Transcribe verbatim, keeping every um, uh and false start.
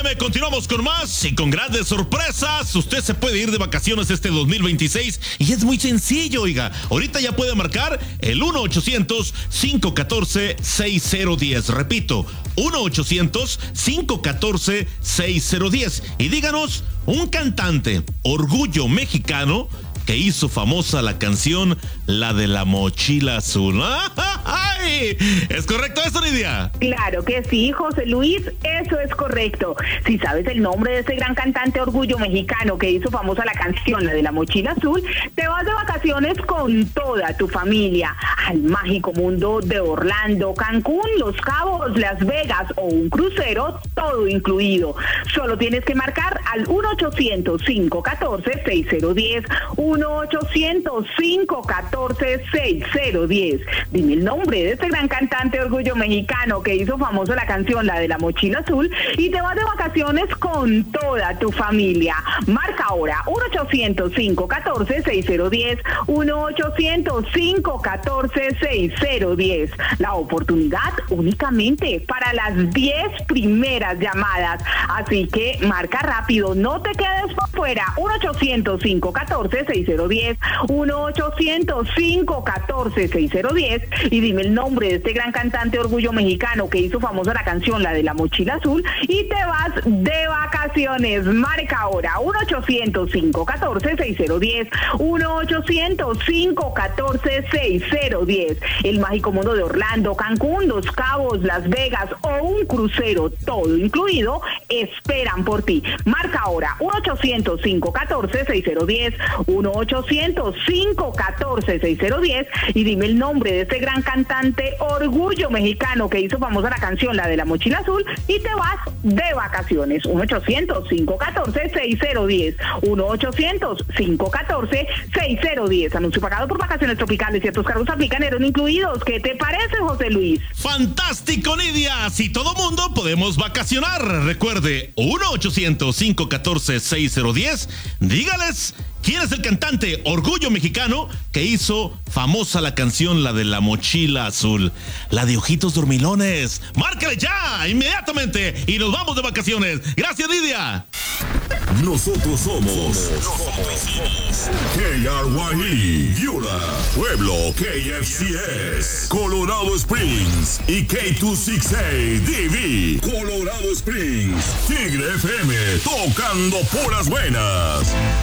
A M, continuamos con más y con grandes sorpresas. Usted se puede ir de vacaciones este dos mil veintiséis y es muy sencillo, oiga. Ahorita ya puede marcar el uno ochocientos, cinco uno cuatro, seis cero uno cero. Repito, uno ochocientos, cinco uno cuatro, seis cero uno cero. Y díganos un cantante, orgullo mexicano, que hizo famosa la canción La de la Mochila Azul. ¡Ay! ¿Es correcto eso, Nidia? Claro que sí, José Luis, eso es correcto. Si sabes el nombre de ese gran cantante orgullo mexicano que hizo famosa la canción La de la Mochila Azul, te vas de vacaciones con toda tu familia al mágico mundo de Orlando, Cancún, Los Cabos, Las Vegas o un crucero, todo incluido. Solo tienes que marcar al uno ochocientos, cinco uno cuatro, seis cero uno cero, uno ochocientos, cinco uno cuatro, seis cero uno cero. Dime el nombre de este gran cantante orgullo mexicano que hizo famoso la canción La de la Mochila Azul y te vas de vacaciones con toda tu familia. Marca ahora uno ochocientos, cinco uno cuatro, seis cero uno cero, uno ochocientos, cinco uno cuatro, seis cero uno cero. La oportunidad únicamente para las diez primeras llamadas. Así que marca rápido, no te quedes por fuera. uno ochocientos, cinco uno cuatro, seis cero uno cero, uno ochocientos, cinco uno cuatro, seis cero uno cero y dime el nombre de este gran cantante orgullo mexicano que hizo famosa la canción La de la Mochila Azul y te vas de vacaciones. Marca ahora uno ochocientos, cinco uno cuatro, seis cero uno cero, uno ochocientos, cinco uno cuatro, seis cero uno cero. El mágico mundo de Orlando, Cancún, Los Cabos, Las Vegas o un crucero, todo incluido, esperan por ti. Marca ahora uno ochocientos, cinco uno cuatro, seis cero uno cero, uno ochocientos, cinco uno cuatro, seis cero uno cero y dime el nombre de este gran cantante orgullo mexicano que hizo famosa la canción La de la Mochila Azul y te vas de vacaciones. uno ochocientos, cinco uno cuatro, seis cero uno cero, uno ochocientos, cinco uno cuatro, seis cero uno cero. Anuncio pagado por Vacaciones Tropicales. Ciertos cargos aplican, eran incluidos. ¿Qué te parece, José Luis? ¡Fantástico, Nidia! Si todo mundo podemos vacacionar. Recuerde, uno ochocientos, cinco uno cuatro, seis cero uno cero. Dígales quién es el cantante orgullo mexicano que hizo famosa la canción La de la Mochila Azul, la de Ojitos Dormilones. ¡Márcale ya, inmediatamente! Y nos vamos de vacaciones. ¡Gracias, Nidia! Nosotros somos K R Y E, Yula, Pueblo, K F C S, Colorado Springs y K doscientos sesenta y seis D V, Colorado Springs, Tigre F M, tocando puras buenas.